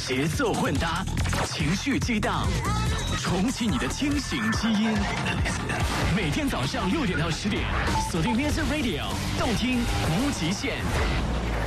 节奏混搭，情绪激荡，重启你的清醒基因。每天早上6点到10点，锁定 Music Radio， 动听无极限。